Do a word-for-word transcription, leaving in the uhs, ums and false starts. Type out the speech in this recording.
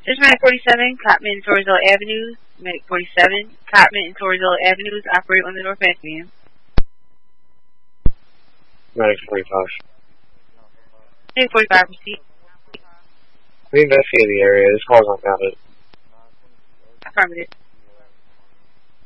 This is Medic forty-seven, Cotman and Torresville Avenues. Medic forty-seven, Cotman and Torresville Avenues operate on the north end. Medic forty-five. Medic forty-five, proceed. We investigated the area. This call's unfounded. Affirmative.